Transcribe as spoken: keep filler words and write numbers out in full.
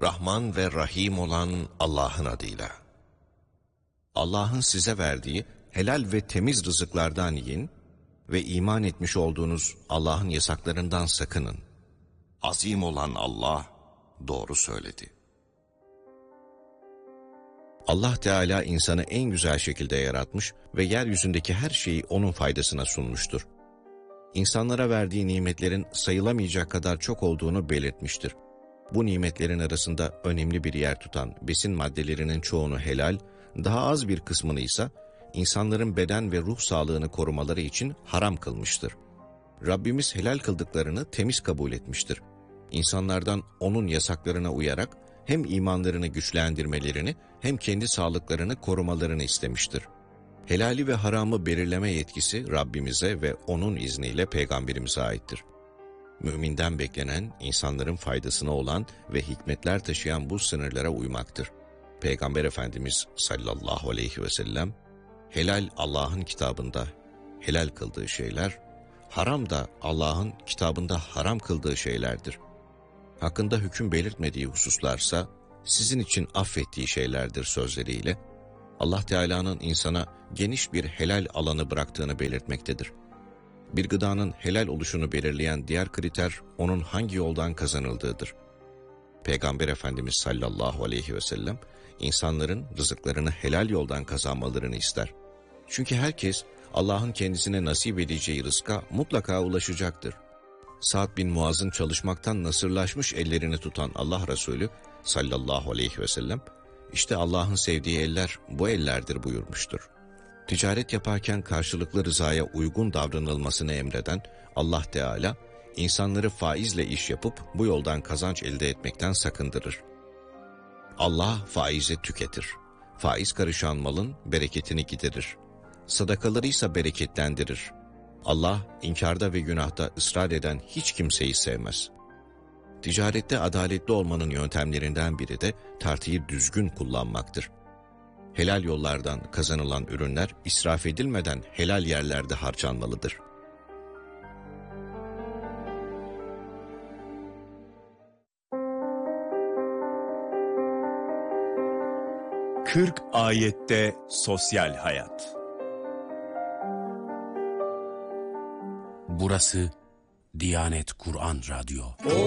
Rahman ve Rahim olan Allah'ın adıyla. Allah'ın size verdiği helal ve temiz rızıklardan yiyin ve iman etmiş olduğunuz Allah'ın yasaklarından sakının. Azim olan Allah doğru söyledi. Allah Teala insanı en güzel şekilde yaratmış ve yeryüzündeki her şeyi onun faydasına sunmuştur. İnsanlara verdiği nimetlerin sayılamayacak kadar çok olduğunu belirtmiştir. Bu nimetlerin arasında önemli bir yer tutan besin maddelerinin çoğunu helal, daha az bir kısmını ise insanların beden ve ruh sağlığını korumaları için haram kılmıştır. Rabbimiz helal kıldıklarını temiz kabul etmiştir. İnsanlardan onun yasaklarına uyarak hem imanlarını güçlendirmelerini hem kendi sağlıklarını korumalarını istemiştir. Helali ve haramı belirleme yetkisi Rabbimize ve onun izniyle Peygamberimize aittir. Müminden beklenen, insanların faydasına olan ve hikmetler taşıyan bu sınırlara uymaktır. Peygamber Efendimiz sallallahu aleyhi ve sellem, helal Allah'ın kitabında helal kıldığı şeyler, haram da Allah'ın kitabında haram kıldığı şeylerdir. Hakkında hüküm belirtmediği hususlarsa sizin için affettiği şeylerdir sözleriyle, Allah Teala'nın insana geniş bir helal alanı bıraktığını belirtmektedir. Bir gıdanın helal oluşunu belirleyen diğer kriter onun hangi yoldan kazanıldığıdır. Peygamber Efendimiz sallallahu aleyhi ve sellem insanların rızıklarını helal yoldan kazanmalarını ister. Çünkü herkes Allah'ın kendisine nasip edeceği rızka mutlaka ulaşacaktır. Sa'd bin Muaz'ın çalışmaktan nasırlaşmış ellerini tutan Allah Resulü sallallahu aleyhi ve sellem, işte Allah'ın sevdiği eller bu ellerdir buyurmuştur. Ticaret yaparken karşılıklı rızaya uygun davranılmasını emreden Allah Teala, insanları faizle iş yapıp bu yoldan kazanç elde etmekten sakındırır. Allah faizi tüketir. Faiz karışan malın bereketini giderir. Sadakaları ise bereketlendirir. Allah inkarda ve günahta ısrar eden hiç kimseyi sevmez. Ticarette adaletli olmanın yöntemlerinden biri de tartıyı düzgün kullanmaktır. Helal yollardan kazanılan ürünler israf edilmeden helal yerlerde harcanmalıdır. kırk ayette sosyal hayat. Burası Diyanet Kur'an Radyo.